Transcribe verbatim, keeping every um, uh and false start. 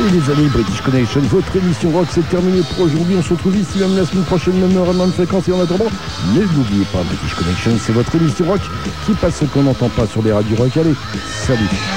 Et les amis, British Connection, votre émission rock, c'est terminé pour aujourd'hui. On se retrouve ici même la semaine prochaine, même heure, même fréquence. Et en attendant, ne l'oubliez pas, British Connection, c'est votre émission rock qui passe ce qu'on n'entend pas sur les radios rock. Allez, salut.